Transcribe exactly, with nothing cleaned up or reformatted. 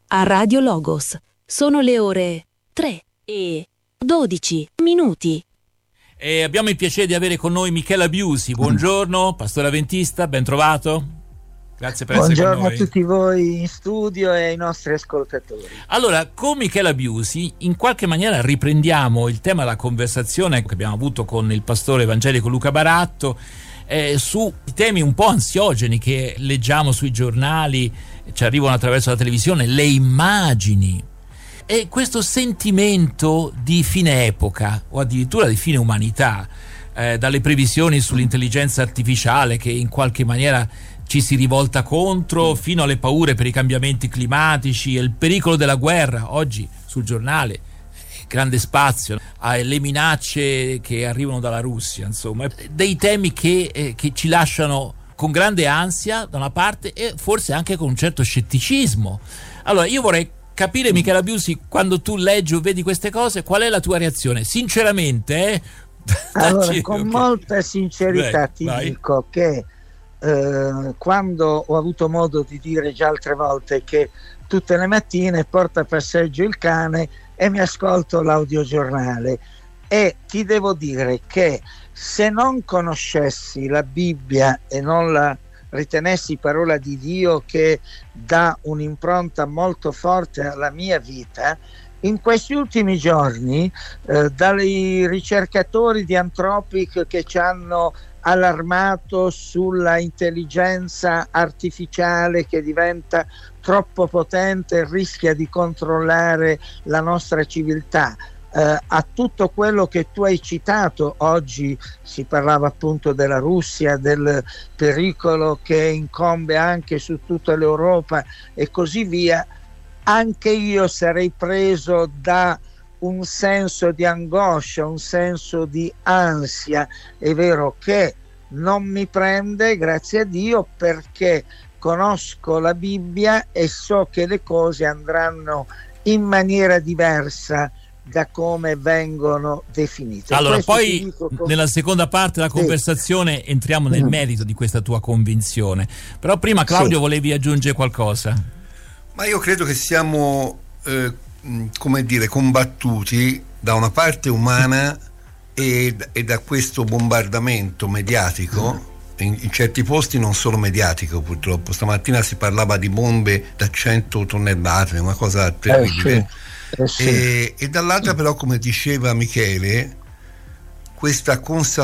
a Radio Logos. Sono le ore tre e dodici minuti. E abbiamo il piacere di avere con noi Michela Biusi. Buongiorno, pastore avventista, ben trovato. Grazie per essere con noi. Buongiorno a tutti voi in studio e ai nostri ascoltatori. Allora, con Michela Biusi in qualche maniera riprendiamo il tema della conversazione che abbiamo avuto con il pastore evangelico Luca Baratto eh, su temi un po' ansiogeni che leggiamo sui giornali, ci arrivano attraverso la televisione, le immagini e questo sentimento di fine epoca o addirittura di fine umanità, eh, dalle previsioni sull'intelligenza artificiale che in qualche maniera ci si rivolta contro, fino alle paure per i cambiamenti climatici e il pericolo della guerra. Oggi sul giornale grande spazio alle minacce che arrivano dalla Russia, insomma dei temi che, eh, che ci lasciano con grande ansia da una parte e forse anche con un certo scetticismo. Allora io vorrei capire, Michela Biusi, quando tu leggi o vedi queste cose, qual è la tua reazione? Sinceramente, eh? Allora, con okay. molta sincerità Beh, ti vai. dico che eh, quando ho avuto modo di dire già altre volte che tutte le mattine porto a passeggio il cane e mi ascolto l'audiogiornale, e ti devo dire che se non conoscessi la Bibbia e non la ritenessi parola di Dio che dà un'impronta molto forte alla mia vita, in questi ultimi giorni eh, dai ricercatori di Anthropic che ci hanno allarmato sulla intelligenza artificiale che diventa troppo potente e rischia di controllare la nostra civiltà, Uh, a tutto quello che tu hai citato oggi, si parlava appunto della Russia, del pericolo che incombe anche su tutta l'Europa e così via, anche io sarei preso da un senso di angoscia, un senso di ansia. È vero che non mi prende, grazie a Dio, perché conosco la Bibbia e so che le cose andranno in maniera diversa da come vengono definite. Allora, Questo poi dico, nella seconda parte della conversazione sì. entriamo nel merito di questa tua convinzione. Però prima, Claudio, sì. volevi aggiungere qualcosa? Ma io credo che siamo eh, come dire combattuti da una parte umana e, e da questo bombardamento mediatico. In, in certi posti non solo mediatico, purtroppo. Stamattina si parlava di bombe da cento tonnellate, una cosa terribile. Eh, sì. Eh sì. e, e dall'altra però, come diceva Michele, questa consapevolezza